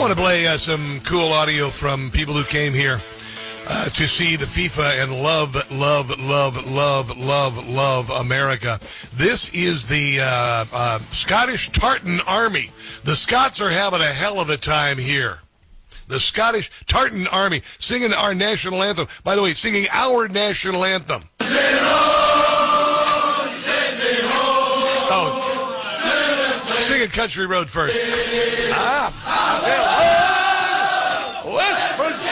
want to play some cool audio from people who came here to see the FIFA and love America. This is the Scottish Tartan Army. The Scots are having a hell of a time here. The Scottish Tartan Army singing our national anthem. By the way, singing our national anthem. Oh, singing Country Road first. West Virginia.